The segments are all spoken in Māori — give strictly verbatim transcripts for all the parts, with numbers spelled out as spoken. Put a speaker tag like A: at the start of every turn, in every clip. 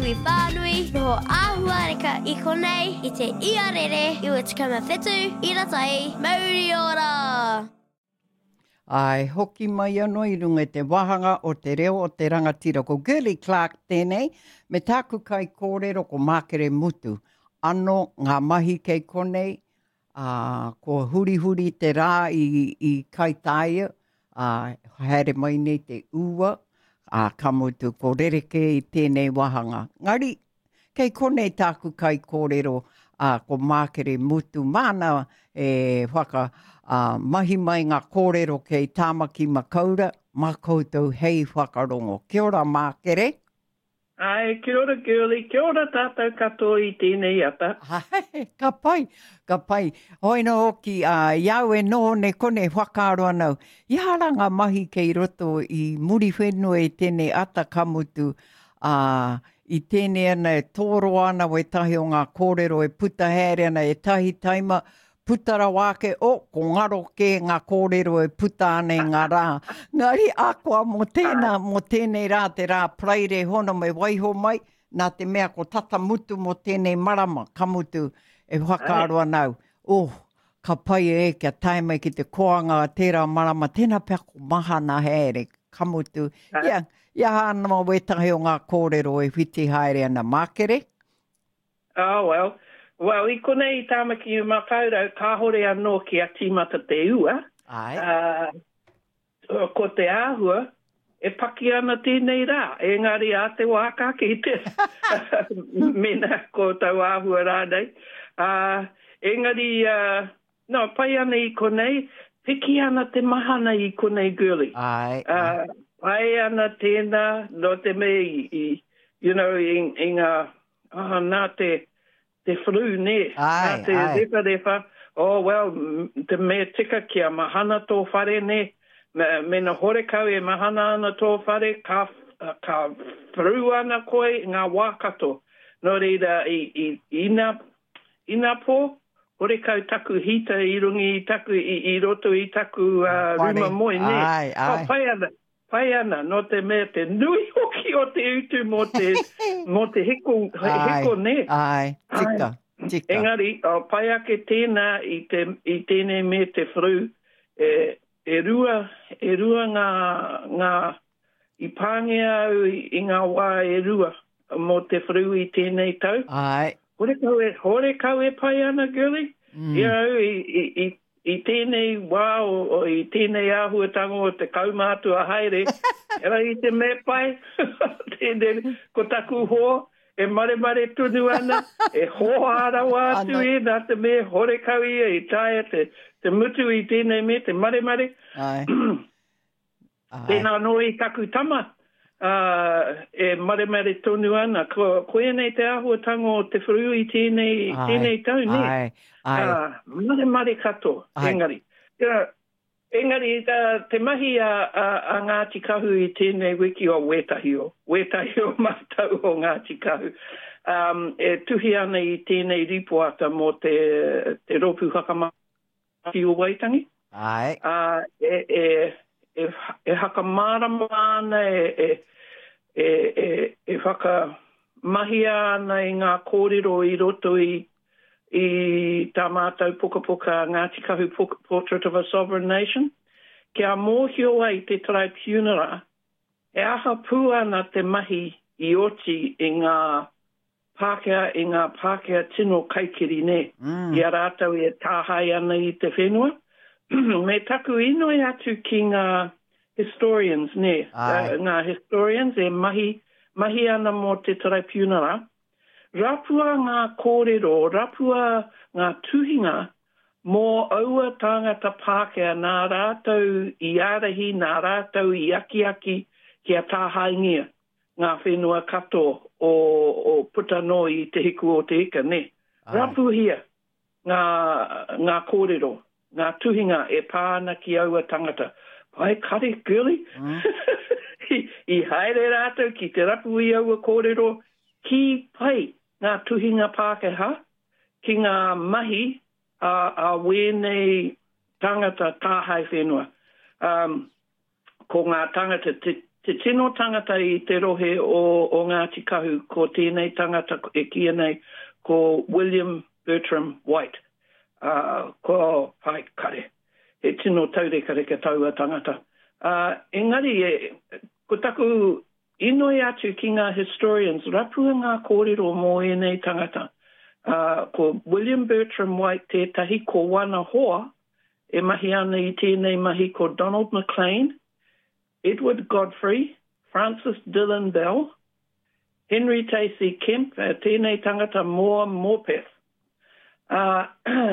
A: iwi whānui, noho āhuareka i konei, i te iarere, i o te kamawhetu, i ratai, mauri ora!
B: Ai, hoki mai anō i runga te wahanga o te reo o te rangatira ko Girly Clark tēnei, me tāku kai kōrero ko Mākere Mutu. Ano ngā mahi kei konei, uh, ko huri huri te rā i, i kai tāia, uh, haere mai nei te ua, uh, ka mutu ko rereke i tēnei wahanga. Ngari, kei konei tāku kai kōrero uh, ko Mākere Mutu, mana e whaka, Uh, mahi mai ngā kōrero kei Tāmaki Makaura, mā koutou hei whakarongo. Kia ora, Mākere.
C: Ai, kia ora, Girly. Kia ora tātou katoa i tēnei ata.
B: Ai, ka pai, ka pai. Hoina oki, uh, iau e no ne kone whakaaro anau. Iara ngā mahi kei roto i muri whenua i tēnei ata kamutu. Uh, I tēnei ana e tōro ana o e tahi o ngā kōrero e puta here ana e tahi taima putara wāke, o, oh, ko ngaro ke ngā kōrero e puta ane ngā rā. Ngari ākoa mo tēnā, mo tēnei rā, te rā praire hono me waiho mai, nā te mea ko tata mutu mo tēnei marama, kamutu e whakaaro anau. Oh, ka pai e kia taimai ki te koanga a tērā marama, tēnā pia ko mahana here, kamutu. Ia, ia hana wetahi o ngā kōrero e whiti haere ana, Mākere?
C: Oh, well. Well, i konei Tāmaki Makaura, ka hore anō ki a tīmata te ua.
B: Ai.
C: Uh, ko te āhua, e paki ana tēnei rā. Engari a te wāka ki te. Mena ko tau āhua rādei. Uh, engari, uh, no, pai ana i konei, piki ana te mahana i konei, Girly.
B: Ai.
C: Uh, pai ana tēnā, no te me i, i you know, i, i ngā, oh, nā te... te flu ne,
B: ai,
C: te repa repa, oh well, te mea tika ki a mahana tō whare ne, me, me na horekau e mahana ana tō whare, ka, ka fru ana koe ngā wākato. Nō reira i, i ina, ina pō, horekau taku hita i rungi i taku, i, i roto i taku uh, ruma moi ne.
B: Ai, ai.
C: Oh, pai ana, pai ana, no te mea te nui hoki o te utu mo te, mo te heko, heko ne.
B: Ai, tika, tika.
C: Engari, o pai ake tēnā i, te, i tēnei me te whru, e, e rua, e rua ngā, ngā, i pāngia au i, i ngā wā e rua mo te whru i tēnei tau.
B: Ai.
C: Hore kau e, hore kau e pai ana, Girly?
B: Mm.
C: Ia au, i, i, i I tēnei wā o, o i tēnei āhuatango o te kaumātu a haere, era i te me pai, tēnei, ko taku hō, e mare mare tunu ana, e hō ara wātu e, nā te me hore kau ia, i taia te, te mutu i tēnei me, te mare mare.
B: Ai.
C: Tēnā no i kaku tama, uh, e mare mare tonu ana, ko, koe nei te āhuatango o te whuru i tēnei, tēnei tau, ne?
B: Ai, ai.
C: Uh, mare mare kato, ai. Engari. Tera, engari, uh, te mahi a, a, a Ngāti Kahu i tēnei wiki o Wetahi o. Wetahi o mātau o Ngāti Kahu. Um, e tuhi ana i tēnei ripoata mo te, te ropu hakamati o Waitangi.
B: Ai.
C: Uh, e, e, e, e hakamārama ana, e, e, e, e, e whaka mahi ana i ngā kōrero i roto i i tā mātou puka puka Ngāti Kahu Portrait of a Sovereign Nation. Kia mōhio ai te tribunera, e aha pū ana te mahi i oti i ngā Pākehā, i ngā Pākehā tino kaikiri ne.
B: Mm.
C: I a rātau e tāhai ana i te whenua. Me taku inoi atu ki ngā historians ne. Uh, ngā historians e mahi, mahi ana mo te tribunera. Rapua ngā kōrero, rapua ngā tuhinga mō aua tāngata Pākehā nā rātou i arahi, nā rātou i aki aki kia tāhaingia ngā whenua kato o, o putano i te hiku o te ika, ne. Rapu hia ngā, ngā kōrero, ngā tuhinga e pāna ki aua tangata. Pai kare, Girly? Mm. I, I haere rātou ki te rapu i aua kōrero, ki pai ngā tuhinga Pākehā, ki ngā mahi a, a wēnei tangata tāhai whenua. Um, ko ngā tangata te, te tino tangata i te rohe o, o Ngāti Kahu, ko tēnei tangata e kia nei, ko William Bertram White, uh, ko pai kare. E tino taureka reka taua tangata. Uh, engari, e, ko taku inoi atu ki ngā historians, rapua ngā kōrero mō e nei tangata. Uh, ko William Bertram White, tētahi ko wana hoa, e mahi ana i tēnei mahi ko Donald McLean, Edward Godfrey, Francis Dillon Bell, Henry Tacey Kemp, uh, tēnei tangata Moa Morpeth. Uh,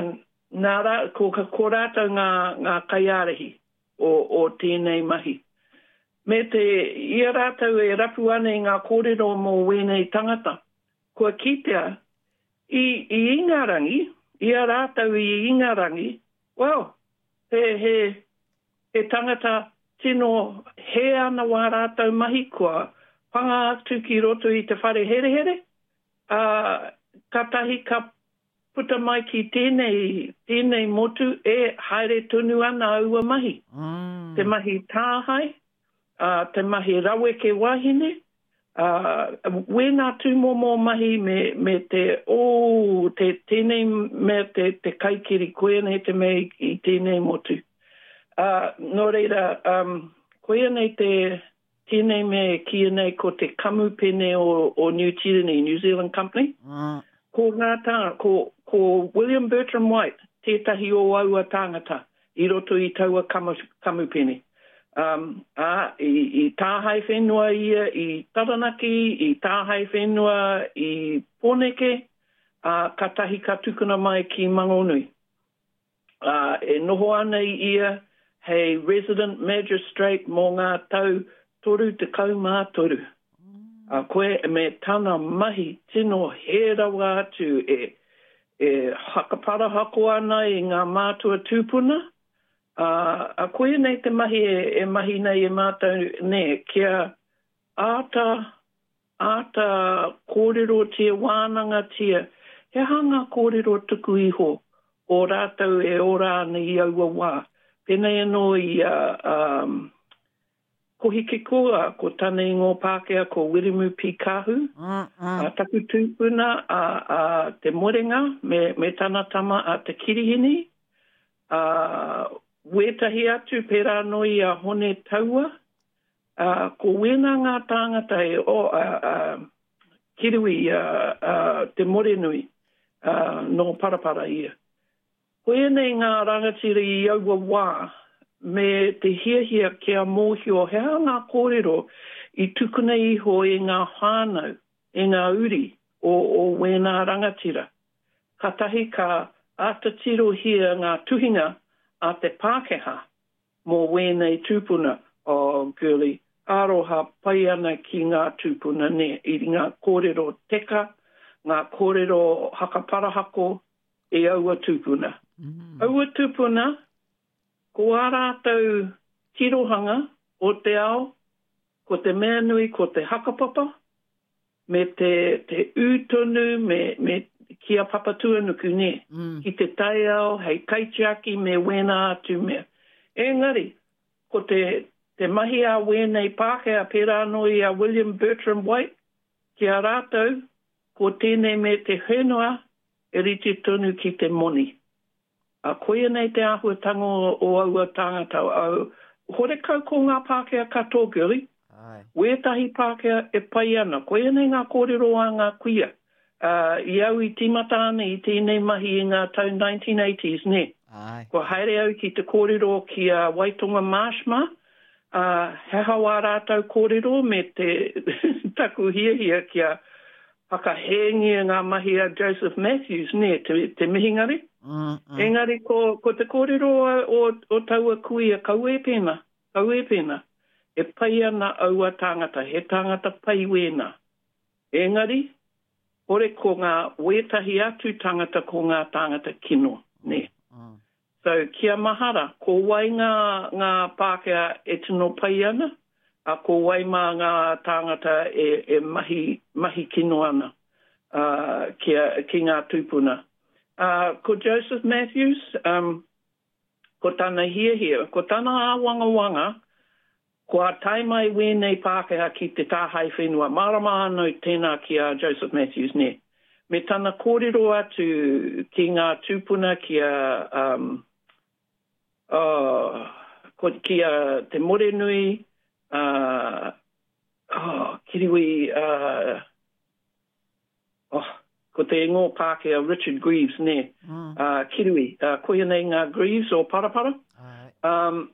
C: nā rā, ko ka kōrātau ngā, ngā kaiarehi o, o tēnei mahi. Me te ia rātau e rapu ane ngā kōrero mō wēnei tangata. Kua kitea, i, i ingarangi, ia rātau i ingarangi, well, he, he, he tangata tino he ana wā rātau mahi kua panga atu ki roto i te whare here here. Uh, ka tahi ka puta mai ki tēnei, tēnei motu e haere tunu ana aua mahi. Mm. Te mahi tāhai, uh, te mahi raweke wahine, uh, wēnā tūmomo mahi me, me te o te tēnei me te, te kaikiri koe nei te mei i tēnei motu. Uh, nō reira, um, koe nei te tēnei me kia nei ko te kamupene o, o New Tyranny, New Zealand Company. Mm. Ko ngā tanga, ko, ko William Bertram White, tētahi o aua tangata, i roto i taua kamu, kamupene. Um, a, i, i tāhai whenua ia, i Taranaki, i tāhai whenua i Pōneke, a, ka tahi ka tukuna mai ki Mangonui. Uh, e noho ana i ia, hei resident magistrate mō ngā tau toru te kaumā toru. A uh, koe me tana mahi tino he rawa atu e, e hakapara hako ana i ngā mātua tūpuna. Uh, a koe nei te mahi e, e mahi nei e mātou ne, kia āta, āta kōrero tia wānanga tia, he hanga kōrero tuku iho o rātou e ora ana i aua wā. Pēnei anō i uh, um, ko hiki koa, ko tane ngō Pākehā, ko Wirimu Pikahu, mm, mm. a taku tūpuna a, a te morenga, me, me tana tama a te kirihini, a wētahi atu pērā noi a hone taua, a, ko wēnā ngā tāngata e o a, a, kirui a, a te morenui a, no parapara ia. Koe nei ngā rangatiri i aua wā, me te hiahia kia mōhio, hea ngā kōrero i tukuna iho e ngā whānau, e ngā uri o, o wēnā rangatira. Ka tahi ka atatiro hia ngā tuhinga a te Pākehā mō wēnei tūpuna o oh, girly. Aroha pai ana ki ngā tūpuna ne, i ngā kōrero teka, ngā kōrero hakaparahako e aua tūpuna. Mm. Aua tūpuna, ko ārātau tirohanga o te ao, ko te mea nui, ko te hakapapa, me te, te ūtonu, me, me kia papatua nuku ne, mm. ki te tai ao, hei kaitiaki me wēnā atu mea. Engari, ko te, te mahi a wēnei Pākehā pērā noi a William Bertram White, ki a rātau, ko tēnei me te whenua, e riti tonu ki te moni. A koia nei te ahuatanga o, o aua tangata au. Hore kau ko ngā Pākehā katoa girly. Wētahi Pākehā e pai ana. Koia nei ngā kōrero a ngā kuia. Uh, I au i timata ana i tēnei mahi i ngā tau nineteen eighties, ne? Ai. Ko haere au ki te kōrero ki a Waitonga Marshma. Uh, he hawa rātau kōrero me te taku hiahia ki a whakahengia ngā mahi a Joseph Matthews, ne? Te, te mihingari. Mm, mm. Engari, ko, ko te kōrero o, o taua kuia, kaue pēna, kaue pēna, e pai ana aua tangata, he tangata pai wēna. Engari, ore ko ngā wētahi atu tangata ko ngā tangata kino, ne. Mm. So, kia mahara, ko wai ngā, ngā Pākehā e tino pai ana, a ko wai mā ngā tangata e, e mahi, mahi kino ana, uh, kia, ki ngā tūpuna. Uh, ko Joseph Matthews, um, ko tana hiahia, ko tana a wanga wanga, Kua taimai wēnei Pākehā ki te tāhai whenua. Marama anō tēnā ki a Joseph Matthews ne. Me tana kōrero atu ki ngā tūpuna ki a, um, uh, ki a te more nui, uh, oh, kiriwi, uh, oh, ko te ngō Pākehā Richard Greaves ne. Mm. Uh, kiriwi, uh, koia nei ngā Greaves o Parapara. Um,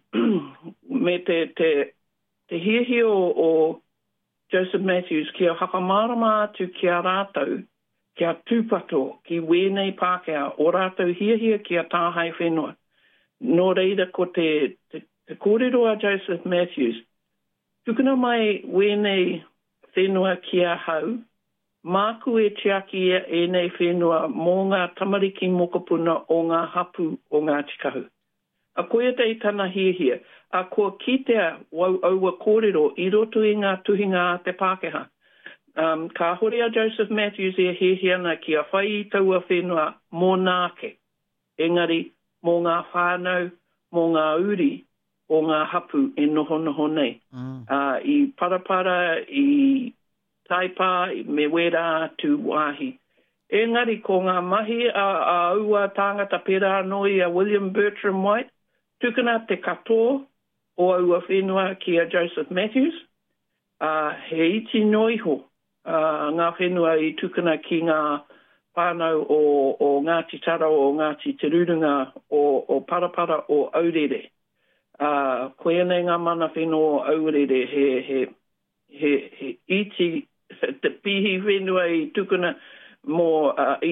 C: me te, te, te hihi o, o Joseph Matthews kia whakamarama atu ki a rātou, kia tūpato ki wēnei Pākehā o rātou hiahia ki a tāhai whenua. Nō reira ko te, te, te kōrero a Joseph Matthews, tukuna mai wēnei whenua ki a hau, māku e tiaki e nei whenua mō ngā tamariki mokopuna o ngā hapu o ngā tikahu. A koia tei tana hiahia, a kua kitea wau aua kōrero i roto i ngā tuhinga a te Pākehā. Um, ka hore a Joseph Matthews e hiahiana ki a whai taua whenua mō nāke. Engari, mō ngā whānau, mō ngā uri, o ngā hapu e noho noho nei. Mm. Uh, I parapara, i taipa, me wera atu wāhi. Engari, ko ngā mahi a, a ua tāngata pera noi a William Bertram White, tukuna te katoa o aua whenua ki a Joseph Matthews. Uh, he iti noiho uh, ngā whenua i tukuna ki ngā whānau o, o Ngāti Tara o Ngāti Te Rurunga o, o Parapara o Aurere. Uh, koe nei ngā mana whenua o Aurere he, he, he, he iti te pihi whenua i tukuna mō uh, i,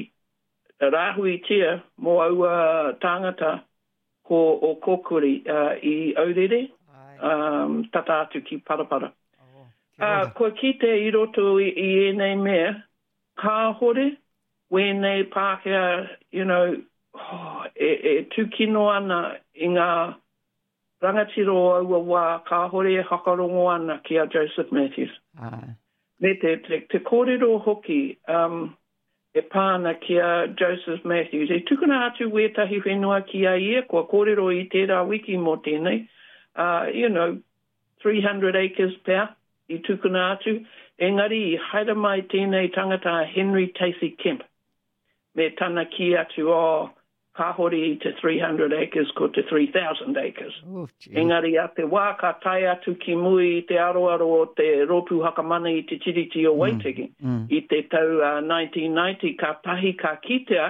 C: i rāhui tia mō aua tāngata ko o kokori uh, i Aurere, um, tata atu ki Parapara. Oh, uh, ko ki te i roto i, i enei mea, ka hore, wēnei Pākehā, you know, oh, e, e tūkino ana i ngā rangatiro aua wā, ka hore e hakarongo ana ki a Joseph Matthews. Ai. Me te, te, te kōrero hoki, um, e pāna ki a Joseph Matthews. E tukuna atu wētahi whenua ki a ia, kua kōrero i tērā wiki mō tēnei. Uh, you know, three hundred acres pēr i tukuna atu. Engari i haere mai tēnei tangata Henry Tacey Kemp. Me tana ki atu o ka hori i te three hundred acres ko te three thousand acres. Oh, engari a te wā ka tai atu ki mui i te aroaro o te ropu hakamana i te tiriti o Waitiki. Mm, mm. I te tau uh, nineteen ninety ka tahi ka kitea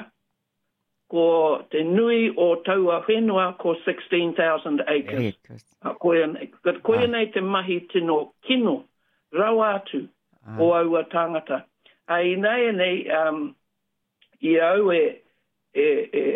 C: ko te nui o taua whenua ko sixteen thousand acres. Yeah, koia nei, koia nei te mahi tino kino rau atu ah. o aua tangata. Ai nei nei um, i au e e, e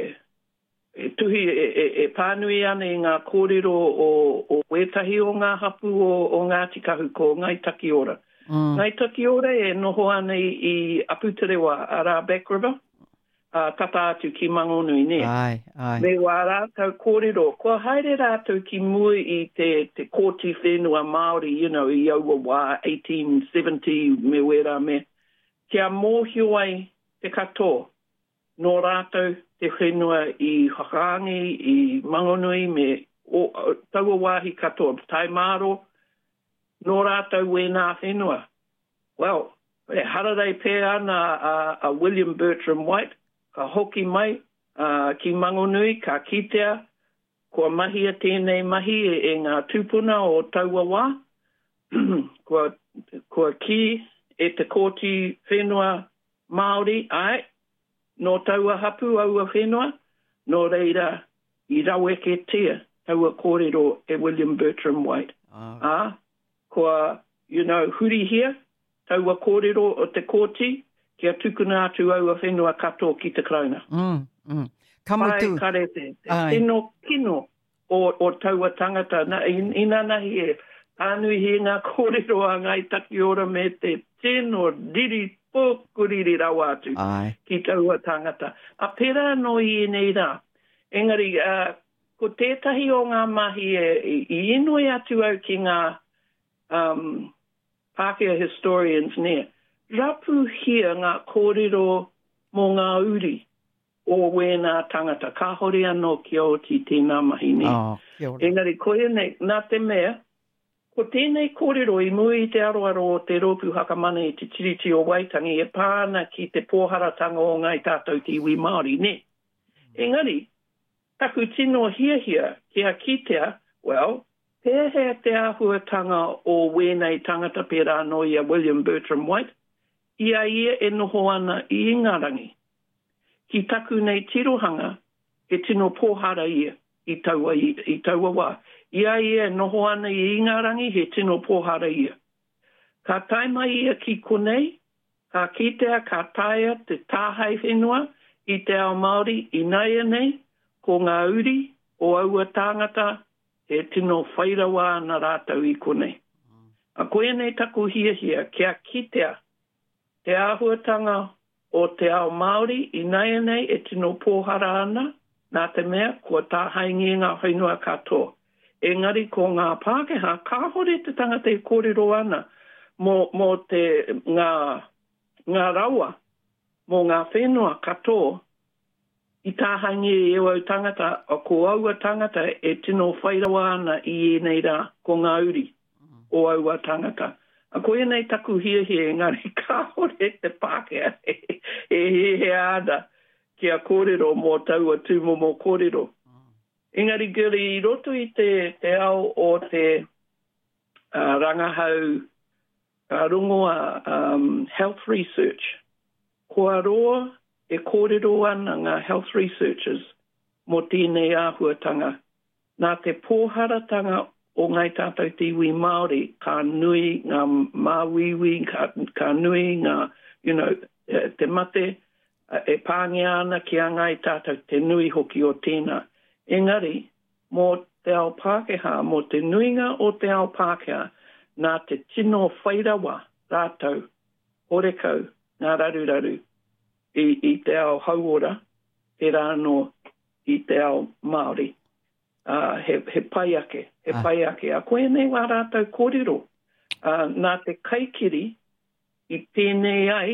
C: E tuhi e, e, e pānui ana i ngā kōrero o, o wētahi o ngā hapu o, o ngā tikahu ko Ngai Takiora. Mm. Ngai Takiora e noho ana i, i Aputerewa a rā Back River, uh, tata atu ki Mangonui ne. Ai, ai. Me wā rātau kōrero, kua haere rātau ki mui i te, te kōti whenua Māori, you know, i aua wā eighteen seventy me wera me. Kia mōhio ai te katoa, no rātau te whenua i Hakaangi, i Mangonui, me o, o, taua wāhi katoa, tai māro, no rātau we nā whenua. Well, e hararei pē ana a, a William Bertram White, ka hoki mai, uh, ki Mangonui, ka kitea, kua mahia tēnei mahi e, e ngā tūpuna o taua wā, kua, kua ki e te kōti whenua Māori, ai, no taua hapu aua whenua, no reira i raweke tia taua kōrero e William Bertram White. Oh. Ah, kua, you know, huri hia, taua kōrero o te kōti, kia tukuna atu aua whenua katoa ki te krauna. Mm, mm. Kamutu. Pai kare te, te tino kino o, o taua tangata. Na, in, ina nahi e, ānui hi ngā kōrero a Ngai Takiora me te tino diri pōkuriri rau atu Ai. Ki taua tangata. A pera no i nei rā. Engari, uh, ko tētahi o ngā mahi e, i inoi atu au ki ngā um, Pākehā historians ne. Rapu hia ngā kōrero mō ngā uri o wēnā tangata. Ka hori anō ki oti tēnā mahi ne. Oh, Engari, koe nei, nā te mea, Ko tēnei kōrero I mui te aroaro o te rōpū hakamane I te tiriti o Waitangi e pāna ki te pōharatanga o ngai tātou te iwi Māori, ne? Engari, taku tino hia hia kia kitea, well, pēhea te āhuatanga o wēnei tangata pērā no ia William Bertram White, ia ia e noho ana I Ingarangi. Ki taku nei tirohanga, e tino pōhara ia I taua, I, I taua wā. Ia ia noho ana I Ingarangi he tino pōhara ia. Ka taima ia ki konei, ka kitea, ka taia te tāhai whenua I te ao Māori I naia nei, ko ngā uri o aua tāngata he tino whairawa ana rātau I konei. A koe nei taku hia hia, kia kitea, te āhuatanga o te ao Māori I naia nei e tino pōhara ana, nā te mea kua tāhaingi ngā whainua katoa. Engari ko ngā Pākehā, ka hore te tangata I kōrero ana mō, mō te ngā, ngā rawa, mō ngā whenua katoa, I tāhangi e au tangata, o ko aua tangata e tino whairawa ana I e nei rā, ko ngā uri o aua tangata. A koe nei taku hia hia engari, ka hore te Pākehā e, e he he ada kia kōrero mō taua tūmo mō kōrero. Engari guri I roto I te, te ao o te uh, rangahau uh, rongoa um, health research. Kua roa e kōrero ana ngā health researchers mō tēnei āhuatanga. Nā te pōharatanga o ngai tātou te iwi Māori, ka nui ngā māwiwi, ka, ka nui ngā, you know, te mate e pāngia ana ki a ngai tātou te nui hoki o tēnā. Engari, mō te ao Pākehā, mō te nuinga o te ao Pākehā, nā te tino whairawa rātou, horekau, ngā raruraru, I, I te ao hauora, e rāno I te ao Māori. Uh, he, he pai ake, he ah. pai ake. A koe nei wā rātou kōrero, uh, nā te kaikiri I tēnei ai,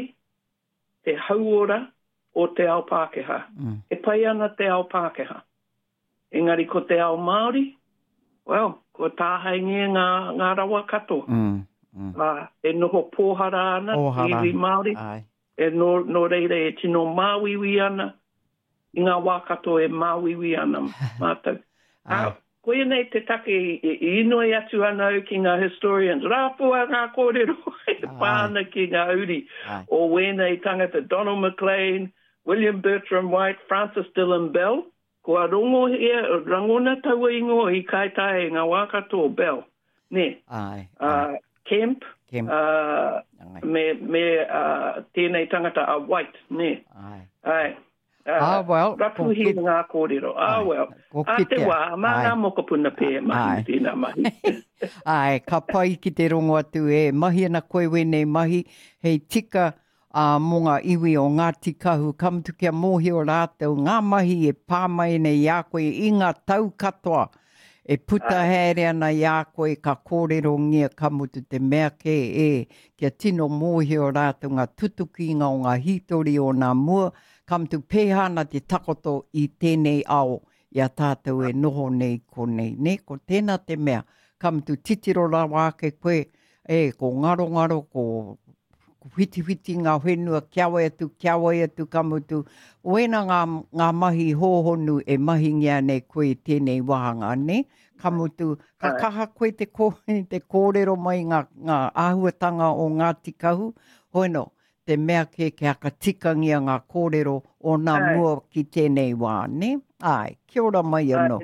C: te hauora o te ao Pākehā. Mm. E pai ana te ao Pākehā. Engari ko te ao Māori, well, ko tāhaingi ngā, ngā rawa kato. Mm, mm. Uh, e noho pōhara ana, iwi Māori. Ai. E no, no reire e tino māwiwi ana, I ngā wākato e māwiwi ana mātou. uh, koe nei te take I, I inoi atu ana au ki ngā historians. Rāpua ngā kōrero e pāna ki ngā uri. Ai. O wēnei tangata Donald McLean, William Bertram White, Francis Dillon Bell, Kua rongo hea, rangona taua ingo I kaitae ngā wākato Bell. Ne? Ai. Uh, Kemp. Kemp. Uh, me me uh, tēnei tangata a White. Ne? Ai. Ai. Uh, ah, well. Rapuhi ngā kōrero. Ah, well. A te wā, mā ngā mokopuna pē mahi tēnā mahi. Ai,
B: ka pai ki te rongo atu e mahi ana koe wenei mahi hei tika a uh, mō ngā iwi o Ngāti Kahu, kamutu kia mōhi o rātou, ngā mahi e pāmai nei a koe I ngā tau katoa, e puta here ana I a koe ka kōrero ngia kamutu te mea ke e, kia tino mōhi o rātou ngā tutukinga o ngā hitori o ngā mua, kamutu pēhana te takoto I tēnei ao, ia tātou e noho nei konei. Ne, ko tēnā te mea, kamutu titiro rā wāke koe, e, ko ngaro ngaro, ko whiti whiti ngā whenua, kiawai atu, kiawai atu kamutu. Oena ngā, ngā mahi hōhonu e mahi ngia nei koe tēnei wahanga, ne? Kamutu, ka kaha koe te, ko, te kōrero mai ngā, ngā āhuatanga o Ngāti Kahu. Hoeno, te mea ke ke aka tikangia ngā kōrero o ngā Ai. Mua ki tēnei wā, ne? Ai, kia ora mai anō.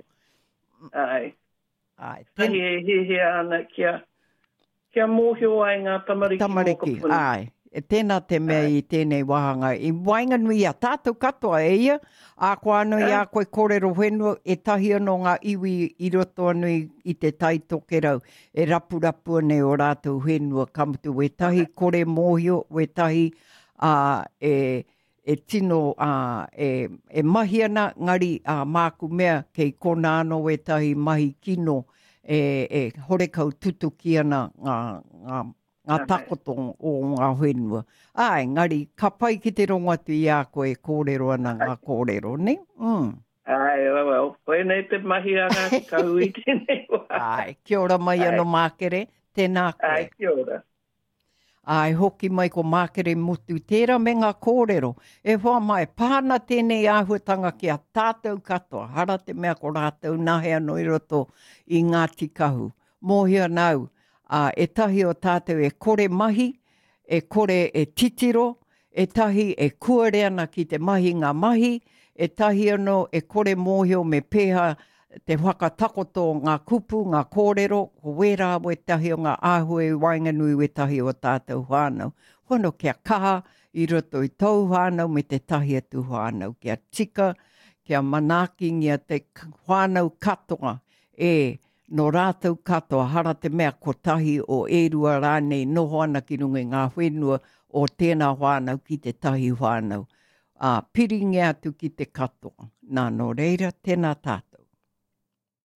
C: Ai. Ai. Ten... He, he, he ana kia... Kia mōhio ai ngā tamariki.
B: Tamariki, ai. E tēnā te mea ai. I tēnei wahanga. I wainga nui a tātou katoa e ia. A koa anui a koe kōrero whenua e tahi anō ngā iwi I roto anui I te taitoke rau. E rapu rapu nei o rātou whenua kamutu. We tahi kore mōhio, we tahi uh, e, e tino, uh, e, e mahi ana ngari uh, māku mea kei kona anō we tahi mahi kino. E, e horekau tutuki ana ngā, ngā, ngā takoto o ngā whenua. Ai, ngari, ka pai ki te rongo atu I a koe kōrero ana ngā kōrero, ne? Mm.
C: Ai, well, koe nei te mahi anga ki kahui tēnei wā.
B: Ai, kia ora mai anō mākere, tēnā koe.
C: Ai, kia ora.
B: Ai, hoki mai ko mākere mutu, tērā me ngā kōrero. E hoa mai, pāna tēnei āhuatanga ki a tātou katoa. Hara te mea ko rātou nahe anō i roto i ngā tikahu. Mōhia nau, uh, e tahi o tātou e kore mahi, e kore e titiro, e tahi e kuareana ki te mahi ngā mahi, e tahi anō e kore mōhio me pēha te whakatakoto ngā kupu, ngā kōrero, ko wera we tahi o ngā āhue wainganui we tahi o tātou whānau. Hono kia kaha i roto i tau whānau me te tahi atu whānau. Kia tika, kia manaki ngia te whānau katoa e no rātou katoa hara te mea ko tahi o e rua rānei noho ana ki runga ngā whenua o tēnā whānau ki te tahi whānau. Uh, piri ngia atu ki te katoa. Nā no reira, tēnā tātou.